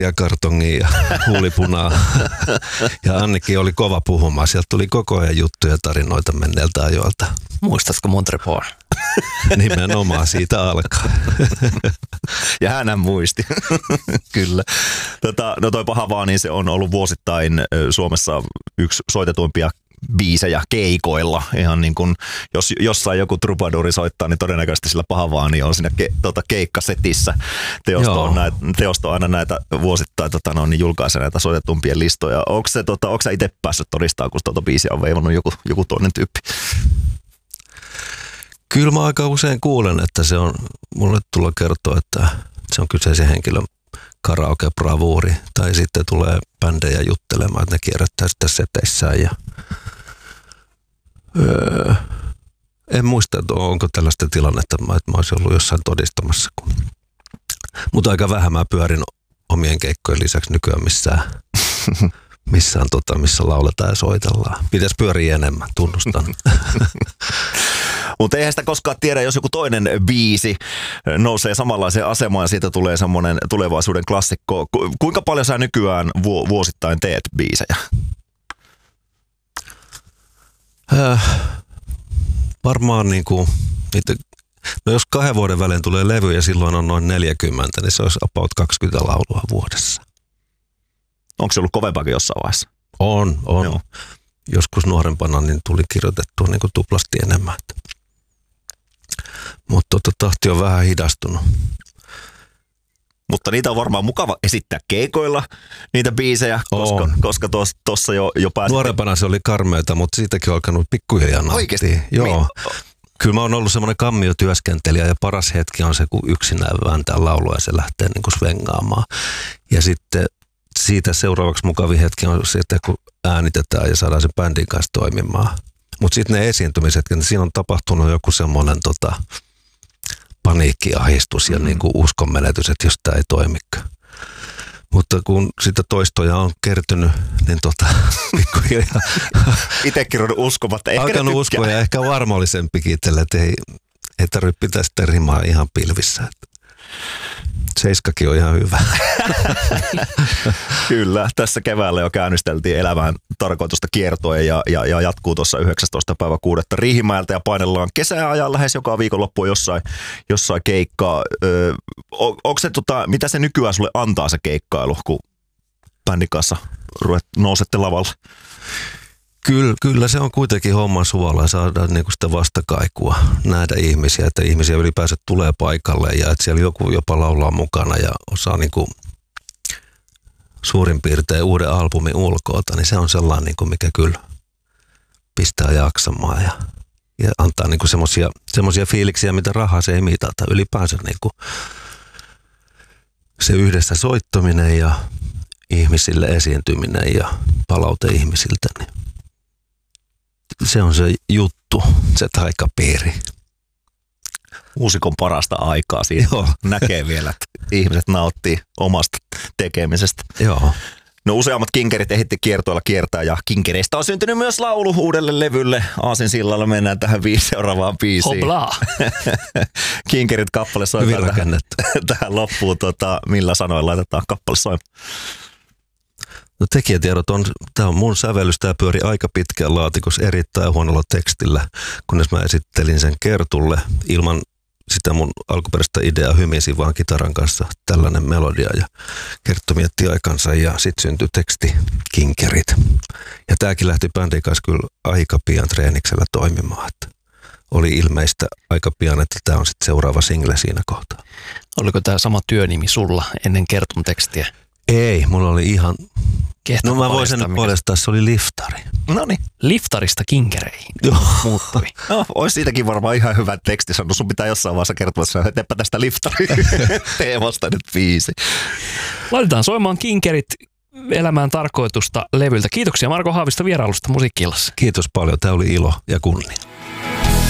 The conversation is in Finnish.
ja kartongia ja huulipunaa. Ja Annikki oli kova puhumaan. Sieltä tuli koko ajan juttuja tarinoita menneeltä ajoilta. Muistatko Montreport? Nimenomaan siitä alkaa. Ja hänhän muisti. Kyllä. No toi Paha vaan, niin se on ollut vuosittain Suomessa yksi soitetuimpia biisejä keikoilla. Ihan niin kuin, jos jossain joku trubaduri soittaa, niin todennäköisesti sillä Paha vaan niin on siinä keikkasetissä. Teosto on aina näitä vuosittain niin julkaisee näitä soitetumpien listoja. Onko sä itse päässyt todistamaan, kun tuota biisiä on veivannut joku toinen tyyppi? Kyllä mä aika usein kuulen, että se on, mulle tulla kertoa, että se on kyseisen henkilön karaoke-bravuuri. Tai sitten tulee bändejä juttelemaan, että ne kierrättää sitä seteissään. Ja, en muista, että onko tällaista tilannetta, että mä olisin ollut jossain todistamassa. Mutta aika vähän mä pyörin omien keikkojen lisäksi nykyään missä lauletaan ja soitellaan. Pitäisi pyöriä enemmän, tunnustan. Mutta eihän sitä koskaan tiedä, jos joku toinen biisi nousee samanlaiseen asemaan ja siitä tulee semmoinen tulevaisuuden klassikko. Kuinka paljon sä nykyään vuosittain teet biisejä? Varmaan niinku, no jos 2 vuoden välein tulee levy ja silloin on noin 40, niin se olisi about 20 laulua vuodessa. Onko se ollut kovempaakin jossain vaiheessa? On. Joo. Joskus nuorempana niin tuli kirjoitettua niin kuin tuplasti enemmän. Mutta tahti on vähän hidastunut. Mutta niitä on varmaan mukava esittää keikoilla, niitä biisejä, koska tuossa jo pääsit. Nuorempana se oli karmeita, mutta siitäkin on alkanut pikkuhiljaa nauttia. Oikeasti? Joo. Kyllä mä oon ollut semmoinen kammiotyöskentelijä ja paras hetki on se, kun yksinään vääntää laulua ja se lähtee niin kuin svengaamaan. Ja sitten siitä seuraavaksi mukavin hetki on se, että kun äänitetään ja saadaan sen bändin kanssa toimimaan. Mutta sitten ne esiintymisetkin, niin siinä on tapahtunut joku semmoinen paniikkiahdistus ja niinku uskonmenetys, että jos tämä ei toimikaan. Mutta kun sitä toistoja on kertynyt, niin pikkuhiljaa itsekin ruvennut uskomatta. Alkanut uskoa ja ehkä varmallisempikin itselle, että ei tarvitse pitää sitä rimaa ihan pilvissä. 7 on ihan hyvä. Kyllä, tässä keväällä jo käynnisteltiin elämään tarkoitusta kiertoa ja jatkuu tuossa 19. päivä 6. Riihimäeltä ja painellaan kesäajan lähes joka viikonloppu jossain keikkaa. Onko se, mitä se nykyään sulle antaa se keikkailu, kun bändin kanssa nousette lavalle? Kyllä se on kuitenkin homman suola ja saadaan niinku sitä vastakaikua nähdä ihmisiä, että ihmisiä ylipäänsä tulee paikalle ja että siellä joku jopa laulaa mukana ja osaa niinku suurin piirtein uuden albumin ulkoota, niin se on sellainen, niinku, mikä kyllä pistää jaksamaan ja antaa niinku semmoisia fiiliksiä, mitä rahaa se ei mitata. Ylipäänsä niinku se yhdessä soittaminen ja ihmisille esiintyminen ja palaute ihmisiltä, niin se on se juttu, se taikapiiri. Muusikon parasta aikaa siinä. Joo. Näkee vielä, että ihmiset nauttii omasta tekemisestä. Joo. No useammat kinkerit ehitti kiertoilla kiertää ja kinkereistä on syntynyt myös laulu uudelle levylle. Aasinsillalla mennään tähän seuraavaan biisiin. Hoblaa. Kinkerit kappale soitaan tähän loppuun. Millä sanoin laitetaan kappale soimaan? No tekijätiedot tämä on mun sävellys, tämä pyöri aika pitkään laatikossa erittäin huonolla tekstillä, kunnes mä esittelin sen Kertulle ilman sitä mun alkuperäistä ideaa, hymisin vaan kitaran kanssa tällainen melodia ja Kerttu mietti aikansa ja sitten syntyi teksti Kinkerit. Ja tämäkin lähti bändin kanssa kyllä aika pian treeniksellä toimimaan, että oli ilmeistä aika pian, että tämä on sitten seuraava single siinä kohtaa. Oliko tämä sama työnimi sulla ennen Kertun tekstiä? Ei, mulla oli ihan... No mä voisin nyt paljastaa, se oli liftari. Noniin. Liftarista kinkereihin. Joo. Muuttui. No, olisi siitäkin varmaan ihan hyvä teksti sanonut. Sun pitää jossain vaiheessa kertoa, että teepä tästä liftari teemasta nyt biisi. Laitetaan soimaan Kinkerit elämään tarkoitusta levyltä. Kiitoksia Marko Haavisto vierailusta Musiikki-illassa. Kiitos paljon, tämä oli ilo ja kunnia.